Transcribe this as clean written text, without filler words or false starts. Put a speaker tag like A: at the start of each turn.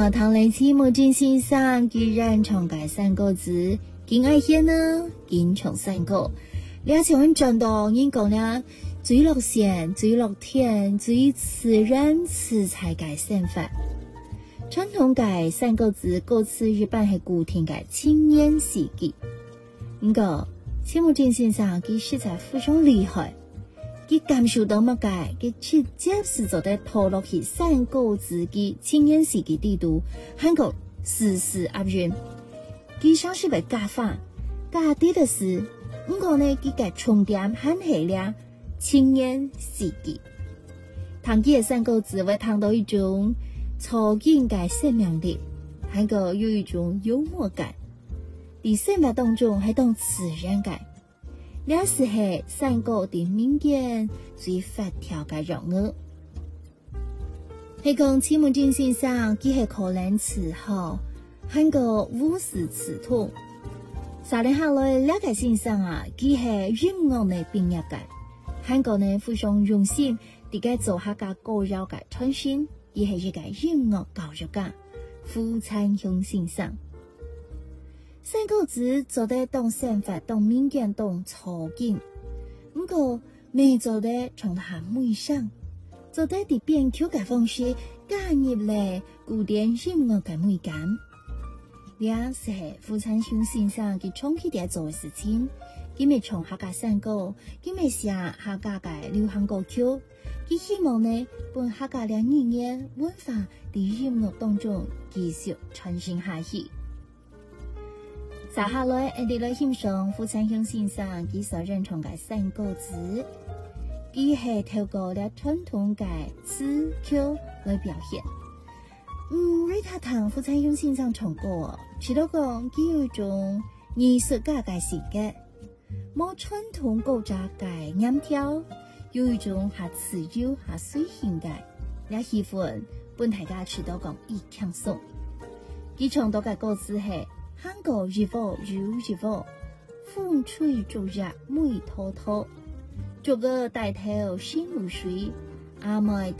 A: 那唐雷期目镜先生既然重改三个字，更爱些呢，更重三个。了解完转到英讲了，最落线、最落天、最自然词才改算法。传统改三个字，歌词日本系古典改青年时期。不过，青木正先生佢实在非常厉害，佢感受到乜解，佢直接是做得拖落去三個字嘅青年時期地圖，韓國時時押韻。佢想是被加法，加啲的是，不過呢，佢嘅重點很係了青年時期。唐佢嘅三個字會談到一種超境嘅生命力，韓國有一種幽默感。在生活當中係當自然感，這是係三個的民間最發條嘅人物。係講青木正先生佢係可能詞好，韓國武士詞統。三年下來，這個先生啊，佢係音樂的畢業嘅，韓國呢非常用心，地個做下個教育嘅創新，佢係一個音樂教育嘅傅燦雄先生。三個字做得當生活當民間當超境，不過未做得從下美上，做得啲編曲嘅方式加入了古典音樂嘅美感。呢是傅燦雄先生佢長期地做嘅事情，佢咪從客家山歌，佢咪寫客家嘅流行歌曲，佢希望呢把客家嘅語言文化喺音樂當中繼續傳承下去。接下來，我哋來欣賞傅燦雄先生佢所認同嘅三個字，佢係透過了傳統嘅詞曲來表現。瑞塔堂傅燦雄先生唱歌，知道講佢有一種藝術家嘅性格，冇傳統古早嘅音調，有一種下自由下隨性嘅，也喜歡本大家知道講易輕鬆。佢唱到嘅歌詞係。韓國日風如日風，風吹竹日美滔滔，竹個大頭心如水，阿妹。